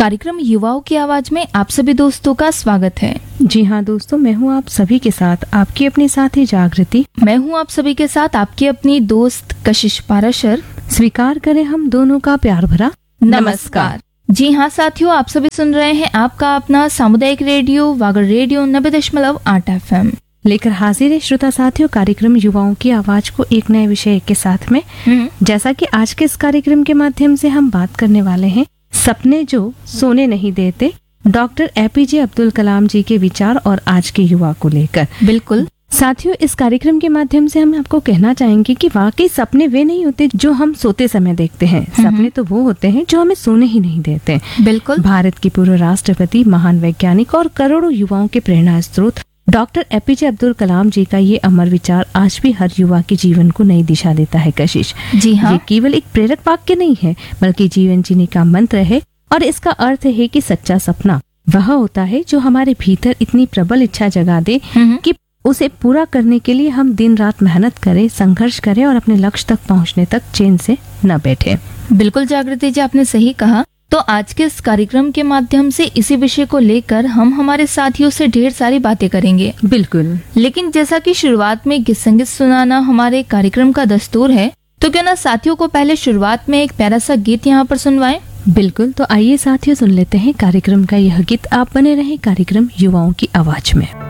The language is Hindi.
कार्यक्रम युवाओं की आवाज में आप सभी दोस्तों का स्वागत है। जी हाँ दोस्तों, मैं हूँ आप सभी के साथ आपकी अपनी साथी जागृति। मैं हूँ आप सभी के साथ आपकी अपनी दोस्त कशिश पाराशर। स्वीकार करें हम दोनों का प्यार भरा नमस्कार। जी हाँ साथियों, आप सभी सुन रहे हैं आपका अपना सामुदायिक रेडियो वागड़ रेडियो 90.8 FM लेकर हाजिर है श्रोता साथियों कार्यक्रम युवाओं की आवाज को एक नए विषय के साथ में। जैसा कि आज के इस कार्यक्रम के माध्यम से हम बात करने वाले हैं सपने जो सोने नहीं देते, डॉक्टर एपीजे अब्दुल कलाम जी के विचार और आज के युवा को लेकर। बिल्कुल साथियों, इस कार्यक्रम के माध्यम से हम आपको कहना चाहेंगे कि वाकई सपने वे नहीं होते जो हम सोते समय देखते हैं। सपने तो वो होते हैं जो हमें सोने ही नहीं देते। बिल्कुल। भारत के पूर्व राष्ट्रपति, महान वैज्ञानिक और करोड़ों युवाओं के प्रेरणा स्रोत डॉक्टर एपीजे अब्दुल कलाम जी का ये अमर विचार आज भी हर युवा के जीवन को नई दिशा देता है। कशिश, जी हाँ, ये केवल एक प्रेरक वाक्य नहीं है बल्कि जीवन जीने का मंत्र है। और इसका अर्थ है कि सच्चा सपना वह होता है जो हमारे भीतर इतनी प्रबल इच्छा जगा दे कि उसे पूरा करने के लिए हम दिन रात मेहनत करें, संघर्ष करें और अपने लक्ष्य तक पहुंचने तक चैन से न बैठे। बिल्कुल जागृति जी, आपने सही कहा। तो आज के इस कार्यक्रम के माध्यम से इसी विषय को लेकर हम हमारे साथियों से ढेर सारी बातें करेंगे। बिल्कुल। लेकिन जैसा कि शुरुआत में गीत संगीत सुनाना हमारे कार्यक्रम का दस्तूर है, तो क्यों ना साथियों को पहले शुरुआत में एक प्यारा सा गीत यहाँ पर सुनवाएं। बिल्कुल, तो आइए साथियों सुन लेते हैं कार्यक्रम का यह गीत। आप बने रहें कार्यक्रम युवाओं की आवाज में।